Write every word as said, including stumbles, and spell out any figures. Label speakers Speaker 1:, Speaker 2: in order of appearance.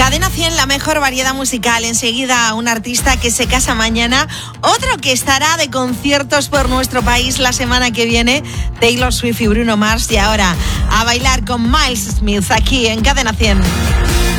Speaker 1: Cadena cien, la mejor variedad musical. Enseguida un artista que se casa mañana, otro que estará de conciertos por nuestro país la semana que viene, Taylor Swift y Bruno Mars. Y ahora a bailar con Miles Smith aquí en Cadena cien.